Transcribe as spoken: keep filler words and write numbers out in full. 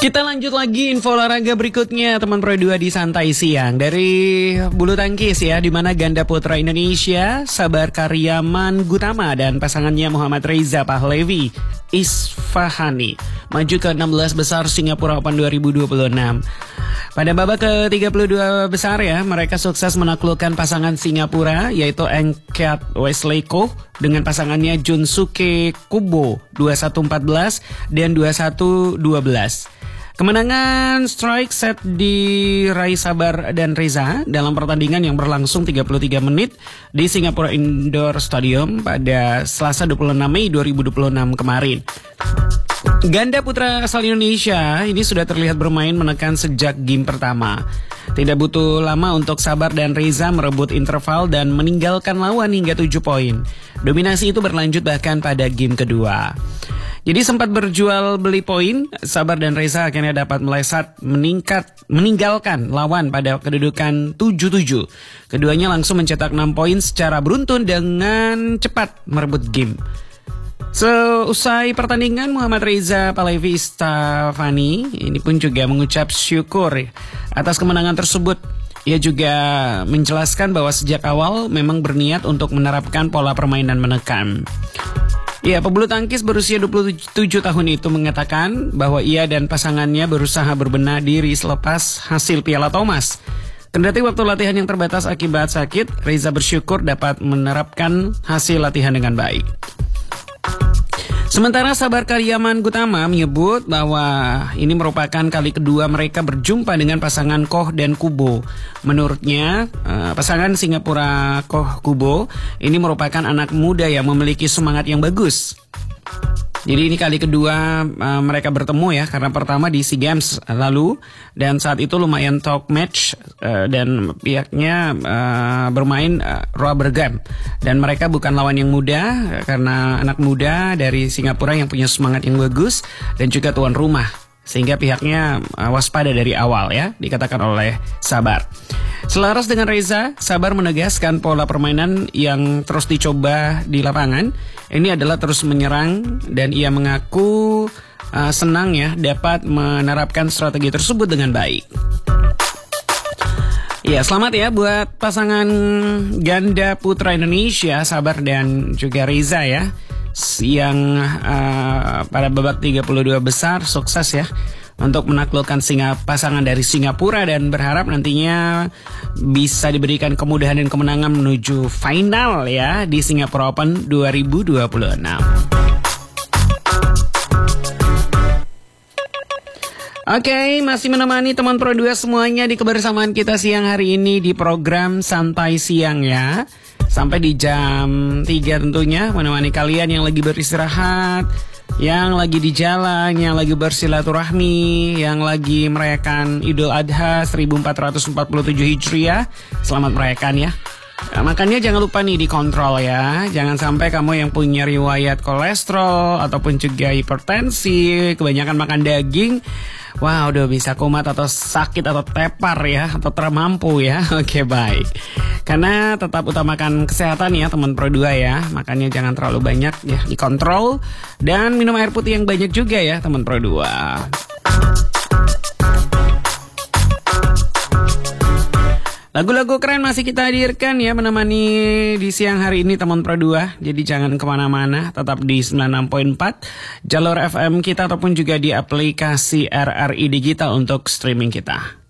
Kita lanjut lagi info olahraga berikutnya teman Pro dua di Santai Siang. Dari bulu tangkis ya, di mana ganda putra Indonesia Sabar Karyaman Gutama dan pasangannya Muhammad Reza Pahlavi Isfahani maju ke enam belas besar Singapura Open dua ribu dua puluh enam. Pada babak ke tiga puluh dua besar ya, mereka sukses menaklukkan pasangan Singapura yaitu Engkyat Wesleyko dengan pasangannya Junsuke Kubo dua puluh satu empat belas dan dua puluh satu dua belas. Kemenangan strike set diraih Sabar dan Reza dalam pertandingan yang berlangsung tiga puluh tiga menit di Singapura Indoor Stadium pada Selasa dua puluh enam Mei dua ribu dua puluh enam kemarin. Ganda putra asal Indonesia ini sudah terlihat bermain menekan sejak game pertama. Tidak butuh lama untuk Sabar dan Reza merebut interval dan meninggalkan lawan hingga tujuh poin. Dominasi itu berlanjut bahkan pada game kedua. Jadi sempat berjual beli poin, Sabar dan Reza akhirnya dapat melesat meningkat meninggalkan lawan pada kedudukan tujuh tujuh. Keduanya langsung mencetak enam poin secara beruntun dengan cepat merebut game. Seusai pertandingan, Muhammad Reza Pahlavi Isfahani ini pun juga mengucap syukur atas kemenangan tersebut. Ia juga menjelaskan bahwa sejak awal memang berniat untuk menerapkan pola permainan menekan. Ya, pebulu tangkis berusia dua puluh tujuh tahun itu mengatakan bahwa ia dan pasangannya berusaha berbenah diri selepas hasil Piala Thomas. Kendati waktu latihan yang terbatas akibat sakit, Reza bersyukur dapat menerapkan hasil latihan dengan baik. Sementara Sabar Karyaman Gutama menyebut bahwa ini merupakan kali kedua mereka berjumpa dengan pasangan Koh dan Kubo. Menurutnya, pasangan Singapura Koh Kubo ini merupakan anak muda yang memiliki semangat yang bagus. Jadi ini kali kedua uh, mereka bertemu ya, karena pertama di SEA Games lalu dan saat itu lumayan talk match uh, dan pihaknya uh, bermain uh, rubber game dan mereka bukan lawan yang mudah uh, karena anak muda dari Singapura yang punya semangat yang bagus dan juga tuan rumah sehingga pihaknya uh, waspada dari awal ya, dikatakan oleh Sabar. Selaras dengan Reza, Sabar menegaskan pola permainan yang terus dicoba di lapangan. Ini adalah terus menyerang dan ia mengaku uh, senang ya dapat menerapkan strategi tersebut dengan baik. Ya, selamat ya buat pasangan ganda putra Indonesia Sabar dan juga Reza ya, yang uh, pada babak tiga puluh dua besar sukses ya untuk menaklukkan Singa, pasangan dari Singapura dan berharap nantinya bisa diberikan kemudahan dan kemenangan menuju final ya di Singapura Open dua ribu dua puluh enam. Oke, okay, masih menemani teman Pro dua semuanya di kebersamaan kita siang hari ini di program Santai Siang ya. Sampai di jam tiga tentunya menemani kalian yang lagi beristirahat, yang lagi di jalan, yang lagi bersilaturahmi, yang lagi merayakan Idul Adha seribu empat ratus empat puluh tujuh Hijriah. Selamat merayakan ya. Nah, makanya jangan lupa nih dikontrol ya. Jangan sampai kamu yang punya riwayat kolesterol ataupun juga hipertensi, kebanyakan makan daging, wah udah bisa kumat atau sakit atau tepar ya, atau termampu ya. Oke, baik. Karena tetap utamakan kesehatan ya teman Pro dua ya. Makanya jangan terlalu banyak ya, dikontrol. Dan minum air putih yang banyak juga ya teman Pro dua. Lagu-lagu keren masih kita hadirkan ya menemani di siang hari ini teman Pro dua. Jadi jangan kemana-mana, tetap di sembilan puluh enam koma empat jalur F M kita ataupun juga di aplikasi R R I Digital untuk streaming kita.